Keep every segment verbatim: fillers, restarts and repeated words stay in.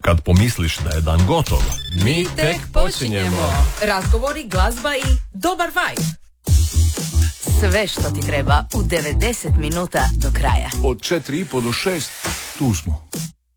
Kad pomisliš da je dan gotov, mi tek počinjemo. Razgovori, glazba i dobar vibe. Sve što ti treba u devedeset minuta do kraja. Od četiri i po do šest, tu smo.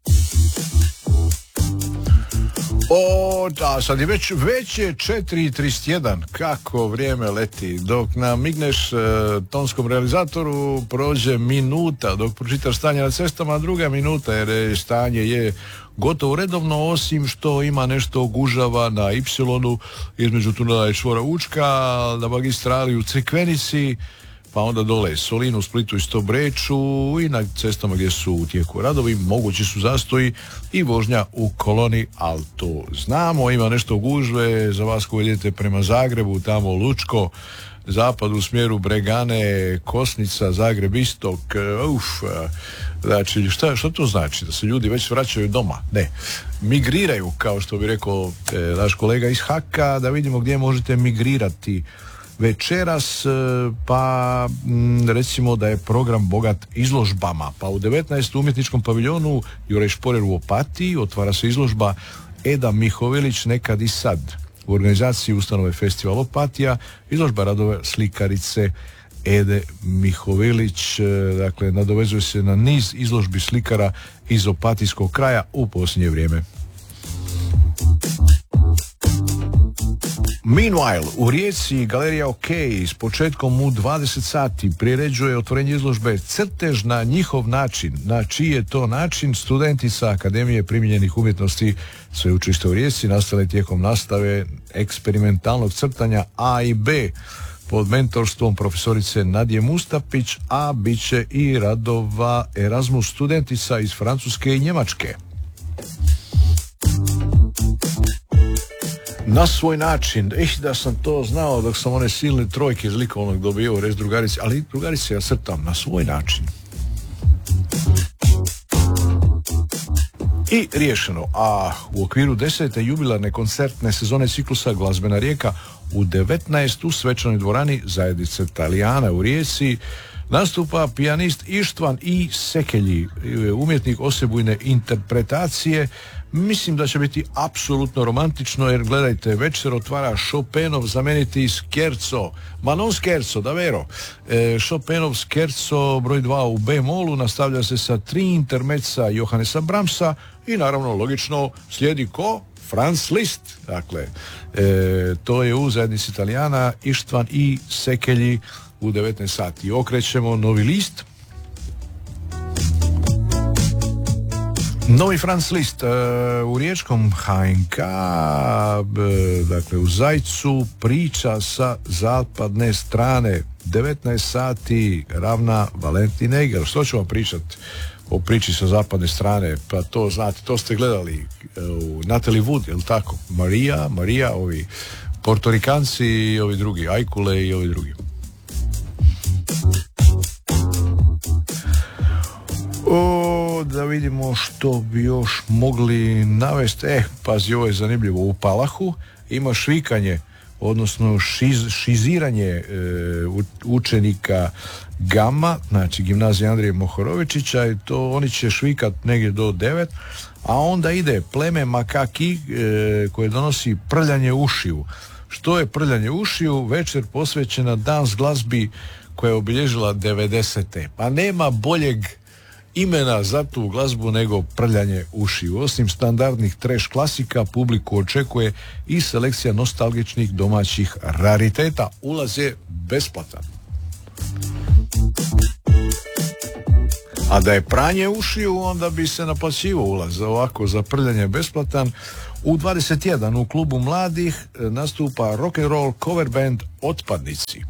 O, da, sad je već, već je četiri i trideset jedan, kako vrijeme leti. Dok namigneš e, tonskom realizatoru prođe minuta, dok pročitaš stanje na cestama, druga minuta, jer stanje je gotovo redovno, osim što ima nešto gužava na Y između tunela i čvora Učka, na magistrali u Crikvenici, pa onda dole Solinu, Splitu i Stobreču i na cestama gdje su u tijeku radovi, mogući su zastoji i vožnja u koloni, ali to znamo, ima nešto gužve za vas koji idete prema Zagrebu, tamo Lučko, zapad u smjeru Bregane, Kosnica, Zagreb istok, uf, znači šta, što to znači? Da se ljudi već vraćaju doma? Ne, migriraju, kao što bi rekao e, naš kolega iz Haka, da vidimo gdje možete migrirati večeras, pa recimo da je program bogat izložbama, pa u devetnaest umjetničkom paviljonu Juraj Šporer u Opatiji otvara se izložba Eda Mihovilić nekad i sad. U organizaciji ustanove Festival Opatija izložba radova slikarice Ede Mihovilić, dakle nadovezuje se na niz izložbi slikara iz opatijskog kraja u posljednje vrijeme. Meanwhile, u Rijeci Galerija OK s početkom u dvadeset sati priređuje otvorenje izložbe Crtež na njihov način. Na čiji je to način? Studentica Akademije primijenjenih umjetnosti Sveučilišta u Rijeci nastale tijekom nastave eksperimentalnog crtanja A i B pod mentorstvom profesorice Nadije Mustapić, a bit će i radova Erasmus studentica iz Francuske i Njemačke. Na svoj način, eh, da sam to znao dok sam one silne trojke iz likovnog dobio, rez drugarice, ali drugarice ja crtam na svoj način. I riješeno, a u okviru desete jubilarne koncertne sezone ciklusa Glazbena rijeka u devetnaest u svečanoj dvorani zajednice Talijana u Rijeci nastupa pijanist Ištvan I. Sekelji, umjetnik osebujne interpretacije. Mislim da će biti apsolutno romantično, jer gledajte, večer otvara Chopinov znameniti scherzo, ma non scherzo, davvero. E, Chopinov scherzo broj dva u B-molu nastavlja se sa tri intermezza Johannesa Brahmsa i naravno logično slijedi ko? Franz Liszt. Dakle, e, to je u zajednici Italijana Ištvan I. Sekelji u devetnaest sati. Okrećemo novi list. Novi Franz Liszt uh, u riječkom H N K, uh, dakle u Zajcu, priča sa zapadne strane, devetnaest sati, Ravna, Valentin Egel. Što ću vam pričati o priči sa zapadne strane? Pa to znate, to ste gledali u uh, Natalie Wood, je li tako? Marija, Marija, ovi Portorikanci i ovi drugi, Ajkule i ovi drugi. O, da vidimo što bi još mogli navesti. Eh, pazi, ovo je zanimljivo. U Palahu ima švikanje, odnosno šiz, šiziranje e, učenika Gama, znači gimnazije Andrije Mohorovičića, i to oni će švikat negdje do devet, a onda ide pleme Makaki e, koje donosi prljanje ušiju. Što je prljanje ušiju? Večer posvećena dans glazbi koja je obilježila devedesete. Pa nema boljeg imena za tu glazbu nego prljanje ušiju. Osim standardnih trash klasika, publiku očekuje i selekcija nostalgičnih domaćih rariteta. Ulaz je besplatan. A da je pranje ušiju, onda bi se naplaćivao ulaz. Ovako, za prljanje besplatan. U dvadeset jedan u klubu mladih nastupa rock'n'roll cover band Otpadnici.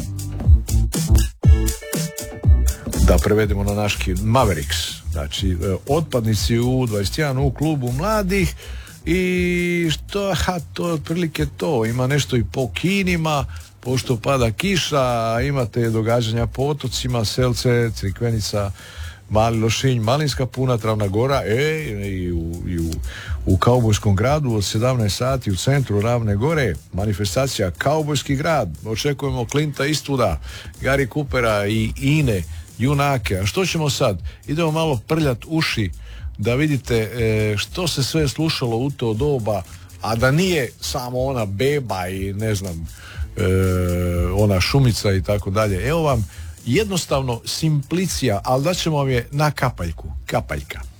Da prevedemo na naški, Mavericks. Znači, Otpadnici u dvadeset jedan u klubu mladih. I što, ha, to je otprilike to. Ima nešto i po kinima, pošto pada kiša, imate događanja po otocima, Selce, Crikvenica, Mali Lošinj, Malinska Puna, Travna Gora, e, i u, i u, u Kaubojskom gradu od sedamnaest sati u centru Ravne Gore, manifestacija Kaubojski grad. Očekujemo Clinta Eastwooda, Gary Coopera i Ine, junake. A što ćemo sad? Idemo malo prljat uši da vidite e, što se sve slušalo u to doba, a da nije samo ona beba i ne znam e, ona šumica i tako dalje. Evo vam jednostavno simplicija, ali da ćemo vam je na kapaljku. Kapaljka.